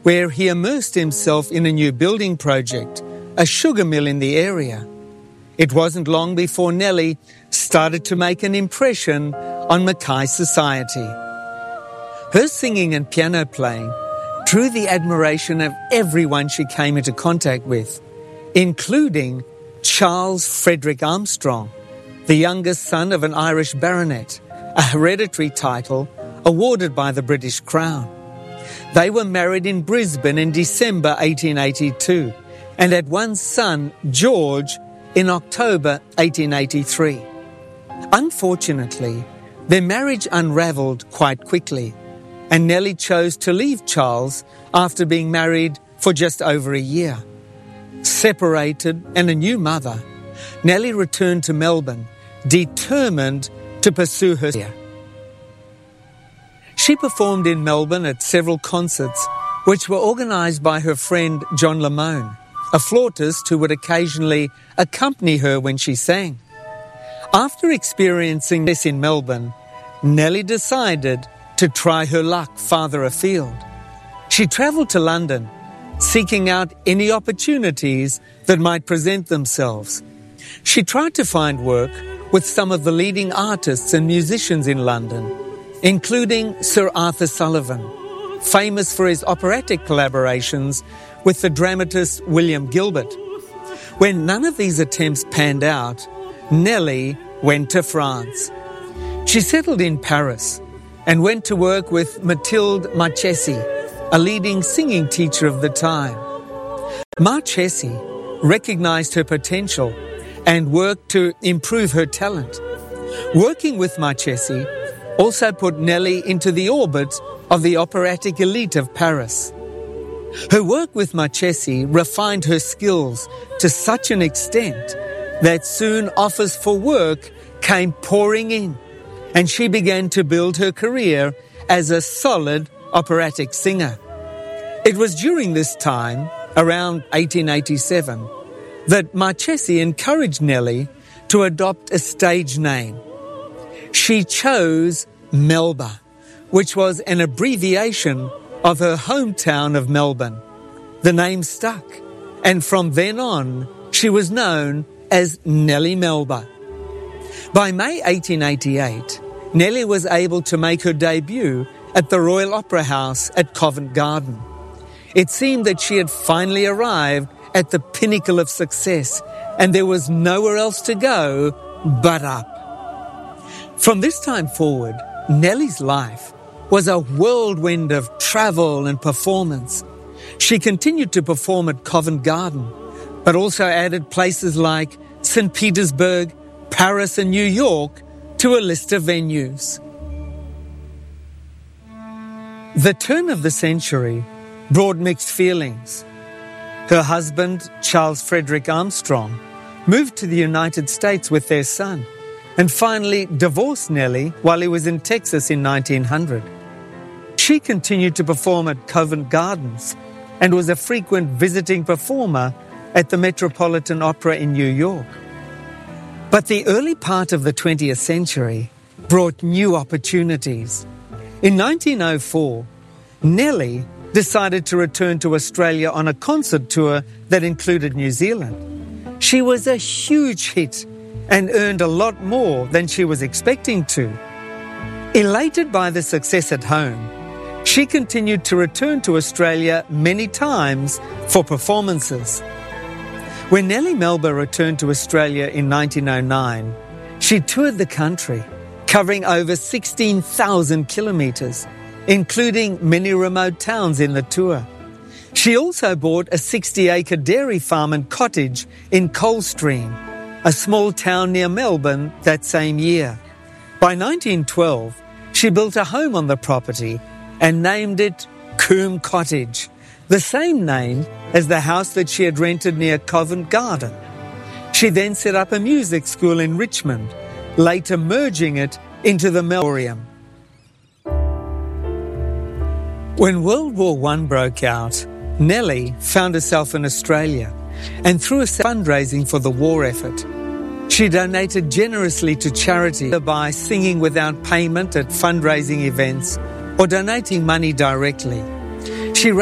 where he immersed himself in a new building project, a sugar mill in the area. It wasn't long before Nellie started to make an impression on Mackay society. Her singing and piano playing drew the admiration of everyone she came into contact with, including Charles Frederick Armstrong, the youngest son of an Irish baronet, a hereditary title awarded by the British Crown. They were married in Brisbane in December 1882 and had one son, George, in October 1883. Unfortunately, their marriage unravelled quite quickly, and Nellie chose to leave Charles after being married for just over a year. Separated and a new mother, Nellie returned to Melbourne, determined to pursue her career. She performed in Melbourne at several concerts, which were organised by her friend John Lamone, a flautist who would occasionally accompany her when she sang. After experiencing this in Melbourne, Nellie decided to try her luck farther afield. She travelled to London, seeking out any opportunities that might present themselves. She tried to find work with some of the leading artists and musicians in London, including Sir Arthur Sullivan, famous for his operatic collaborations with the dramatist William Gilbert. When none of these attempts panned out, Nellie went to France. She settled in Paris and went to work with Mathilde Marchesi, a leading singing teacher of the time. Marchesi recognized her potential and worked to improve her talent. Working with Marchesi also put Nellie into the orbit of the operatic elite of Paris. Her work with Marchesi refined her skills to such an extent that soon offers for work came pouring in, and she began to build her career as a solid operatic singer. It was during this time, around 1887, that Marchesi encouraged Nellie to adopt a stage name. She chose Melba, which was an abbreviation of her hometown of Melbourne. The name stuck, and from then on, she was known as Nellie Melba. By May 1888, Nellie was able to make her debut at the Royal Opera House at Covent Garden. It seemed that she had finally arrived at the pinnacle of success, and there was nowhere else to go but up. From this time forward, Nellie's life was a whirlwind of travel and performance. She continued to perform at Covent Garden, but also added places like St. Petersburg, Paris and New York to a list of venues. The turn of the century brought mixed feelings. Her husband, Charles Frederick Armstrong, moved to the United States with their son and finally divorced Nellie while he was in Texas in 1900. She continued to perform at Covent Gardens and was a frequent visiting performer at the Metropolitan Opera in New York. But the early part of the 20th century brought new opportunities. In 1904, Nellie decided to return to Australia on a concert tour that included New Zealand. She was a huge hit and earned a lot more than she was expecting to. Elated by the success at home, she continued to return to Australia many times for performances. When Nellie Melba returned to Australia in 1909, she toured the country, covering over 16,000 kilometres, including many remote towns in the tour. She also bought a 60-acre dairy farm and cottage in Coldstream, a small town near Melbourne, that same year. By 1912, she built a home on the property and named it Coombe Cottage, the same name as the house that she had rented near Covent Garden. She then set up a music school in Richmond, later merging it into the Melbourne. When World War I broke out, Nellie found herself in Australia, and through a fundraising for the war effort, she donated generously to charity by singing without payment at fundraising events or donating money directly.